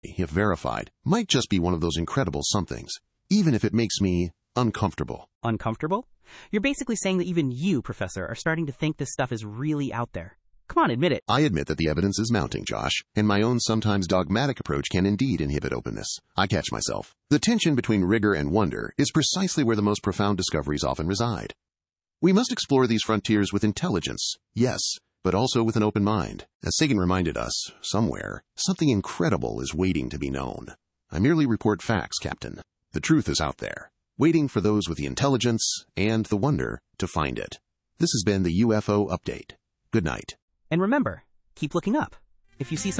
if verified, might just be one of those incredible somethings, even if it makes me uncomfortable. Uncomfortable? You're basically saying that even you, Professor, are starting to think this stuff is really out there. Come on, admit it. I admit that the evidence is mounting, Josh, and my own sometimes dogmatic approach can indeed inhibit openness. I catch myself. The tension between rigor and wonder is precisely where the most profound discoveries often reside. We must explore these frontiers with intelligence, yes, but also with an open mind. As Sagan reminded us, somewhere, something incredible is waiting to be known. I merely report facts, Captain. The truth is out there, waiting for those with the intelligence and the wonder to find it. This has been the UFO Update. Good night. And remember, keep looking up. If you see something